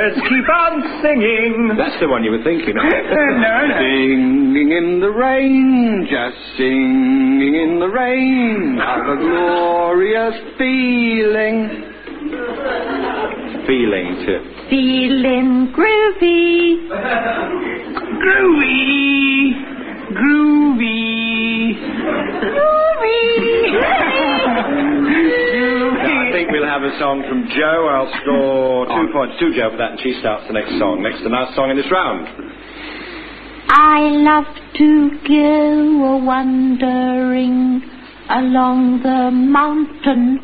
Let's keep on singing. That's the one you were thinking of. No. Singing in the rain, just singing in the rain. Have a glorious feeling. Feeling too. Feeling groovy. Groovy. I think we'll have a song from Jo. I'll score 2 points to Jo for that, and she starts the next song. Next to last song in this round. I love to go a-wandering along the mountain.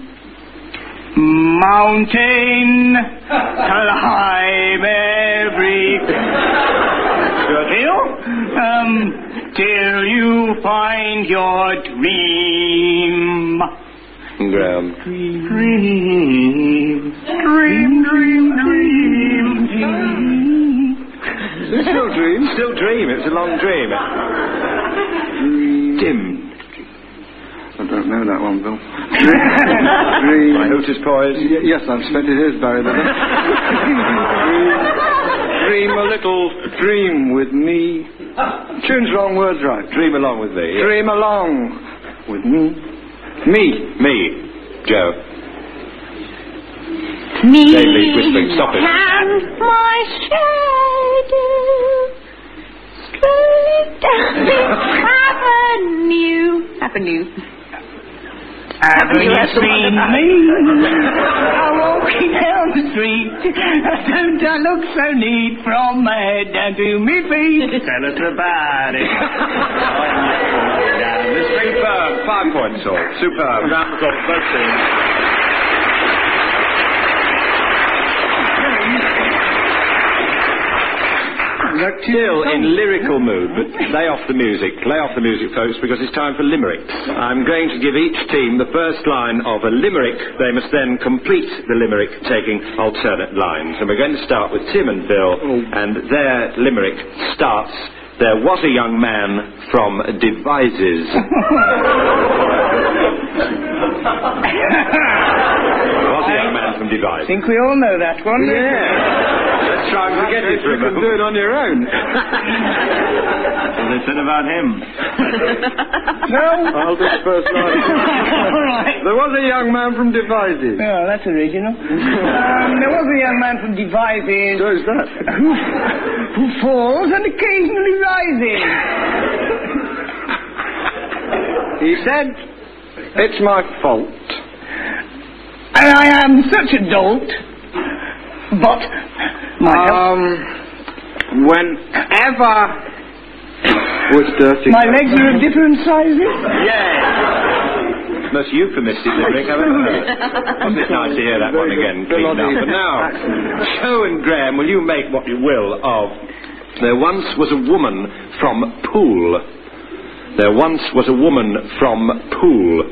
Mountain, climb every hill, till you find your dream. Graham. Dream. Still dream. Still dream. It's a long dream. Dim. I don't know that one, Bill. My note is poised. Yes, I expect it is, Barry. Dream a little dream with me. Tune's wrong, words right. Dream along with me. Yeah. Dream along with me. Me. Jo. Me Daily whispering. Stop it. and my shadow slowly down Avenue. Have you seen me? I'm walking down the street. Don't I look so neat from my head down to my feet? Tell us about it. Superb. 5 points all. Superb. Round of applause, both teams. Still in lyrical mood, but lay off the music, folks, because it's time for limericks. I'm going to give each team the first line of a limerick. They must then complete the limerick, taking alternate lines. And we're going to start with Tim and Bill, and their limerick starts, "There was a young man from Devizes." There was a young man from Devizes. I think we all know that one. Yeah. Let's try and forget it for a moment. Do it on your own. What they said about him. No, I'll do the first line. All right. There was a young man from Devizes. Oh, that's original. There was a young man from Devizes So is that? who falls and occasionally rises. He said, "It's my fault." And I am such a dolt, but Whenever was dirty. my legs are of different sizes. Yeah. Most euphemistic lyric I've ever heard. Wasn't it nice to hear that one again, cleaned up? But now, Jo and Graham, will you make what you will of "There once was a woman from Poole"? There once was a woman from Poole.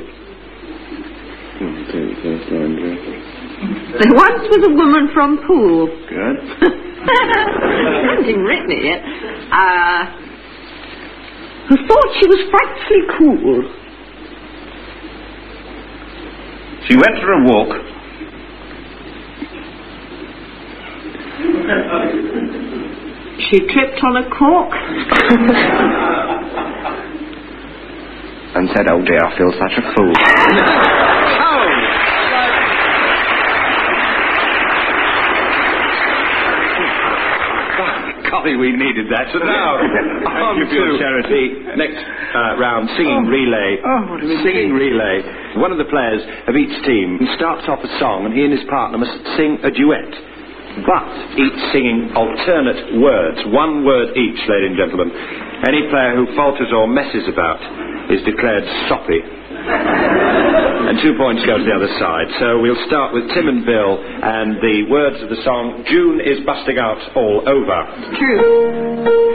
There once was a woman from Poole. Good. Hasn't even written it yet. Who thought she was frightfully cool. She went for a walk. She tripped on a cork. And said, "Oh dear, I feel such a fool." Golly, we needed that. So now, on to the next round, singing relay. Singing relay. One of the players of each team starts off a song, and he and his partner must sing a duet, but each singing alternate words, one word each, ladies and gentlemen. Any player who falters or messes about is declared soppy. And 2 points go to the other side. So we'll start with Tim and Bill, and the words of the song, "June is busting out all over." True.